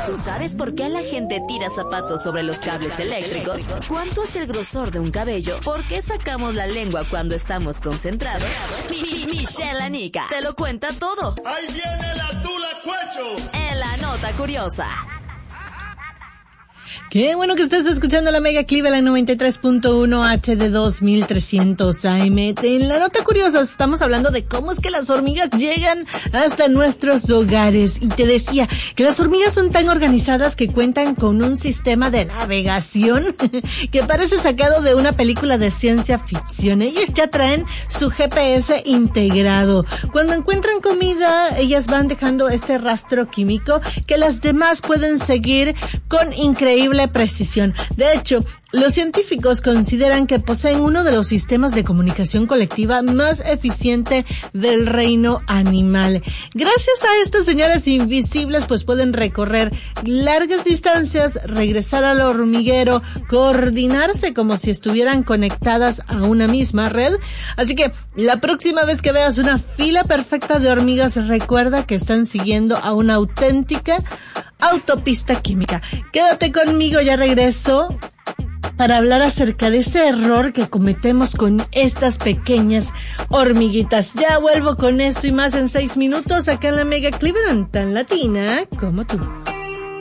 ¿Tú sabes por qué la gente tira zapatos sobre los cables eléctricos? ¿Cuánto es el grosor de un cabello? ¿Por qué sacamos la lengua cuando estamos concentrados? Michelle Anica te lo cuenta todo. ¡Ahí viene la Tula Cuecho! En la nota curiosa. Qué bueno que estás escuchando la Mega Cleveland 93.1 HD 2300 AM. En la nota curiosa estamos hablando de cómo es que las hormigas llegan hasta nuestros hogares. Y te decía que las hormigas son tan organizadas que cuentan con un sistema de navegación que parece sacado de una película de ciencia ficción. Ellas ya traen su GPS integrado. Cuando encuentran comida, ellas van dejando este rastro químico que las demás pueden seguir con increíble precisión. De hecho, los científicos consideran que poseen uno de los sistemas de comunicación colectiva más eficiente del reino animal. Gracias a estas señales invisibles, pues pueden recorrer largas distancias, regresar al hormiguero, coordinarse como si estuvieran conectadas a una misma red. Así que la próxima vez que veas una fila perfecta de hormigas, recuerda que están siguiendo a una auténtica autopista química. Quédate conmigo, ya regreso para hablar acerca de ese error que cometemos con estas pequeñas hormiguitas. Ya vuelvo con esto y más en 6 minutos acá en la Mega Cleveland, tan latina como tú.